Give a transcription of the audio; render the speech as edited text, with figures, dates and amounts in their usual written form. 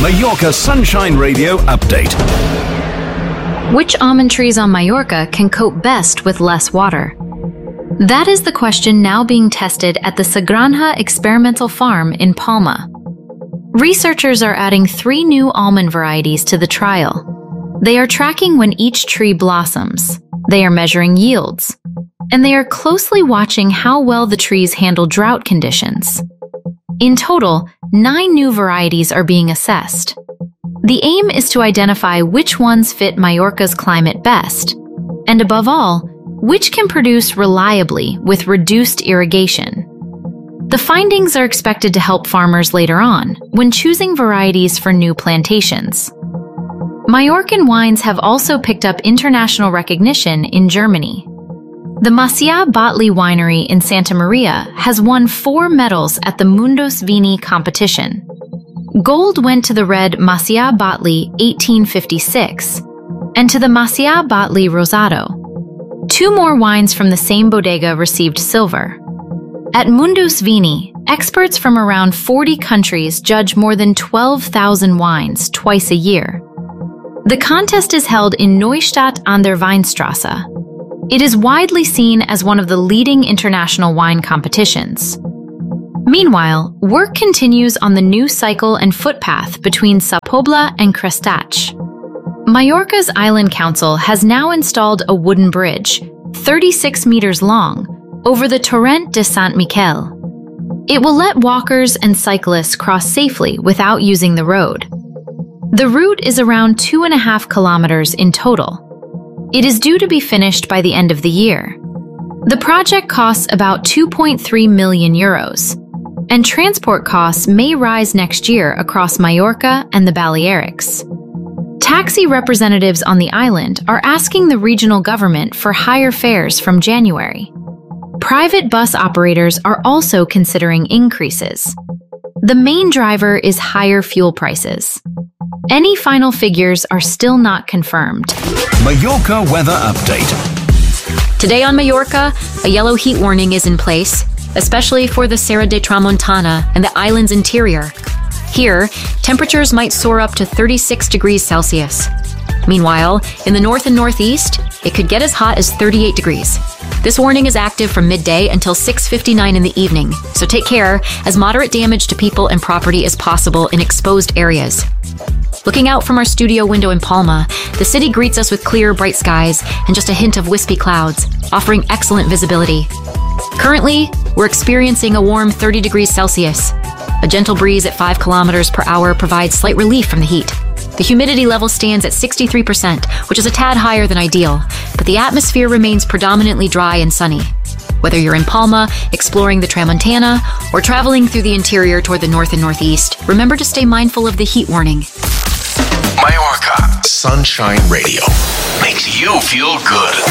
Mallorca Sunshine Radio update. Which almond trees on Mallorca can cope best with less water? That is the question now being tested at the Sagranja Experimental Farm in Palma. Researchers are adding 3 new almond varieties to the trial. They are tracking when each tree blossoms. They are measuring yields. And they are closely watching how well the trees handle drought conditions. In total, 9 new varieties are being assessed. The aim is to identify which ones fit Mallorca's climate best, and above all, which can produce reliably with reduced irrigation. The findings are expected to help farmers later on when choosing varieties for new plantations. Mallorcan wines have also picked up international recognition in Germany. The Macià Batllí winery in Santa Maria has won 4 medals at the Mundus Vini competition. Gold went to the red Macià Batllí 1856 and to the Macià Batllí Rosado. 2 more wines from the same bodega received silver. At Mundus Vini, experts from around 40 countries judge more than 12,000 wines twice a year. The contest is held in Neustadt an der Weinstraße. It is widely seen as one of the leading international wine competitions. Meanwhile, work continues on the new cycle and footpath between Sa Pobla and Crestach. Mallorca's Island Council has now installed a wooden bridge, 36 meters long, over the Torrent de Sant Miquel. It will let walkers and cyclists cross safely without using the road. The route is around 2.5 kilometers in total. It is due to be finished by the end of the year. The project costs about 2.3 million euros, and transport costs may rise next year across Mallorca and the Balearics. Taxi representatives on the island are asking the regional government for higher fares from January. Private bus operators are also considering increases. The main driver is higher fuel prices. Any final figures are still not confirmed. Mallorca weather update. Today on Mallorca, a yellow heat warning is in place, especially for the Serra de Tramontana and the island's interior. Here, temperatures might soar up to 36 degrees Celsius. Meanwhile, in the north and northeast, it could get as hot as 38 degrees. This warning is active from midday until 6:59 in the evening, so take care as moderate damage to people and property is possible in exposed areas. Looking out from our studio window in Palma, the city greets us with clear, bright skies and just a hint of wispy clouds, offering excellent visibility. Currently, we're experiencing a warm 30 degrees Celsius. A gentle breeze at 5 kilometers per hour provides slight relief from the heat. The humidity level stands at 63%, which is a tad higher than ideal, but the atmosphere remains predominantly dry and sunny. Whether you're in Palma, exploring the Tramontana, or traveling through the interior toward the north and northeast, remember to stay mindful of the heat warning. Mallorca Sunshine Radio makes you feel good.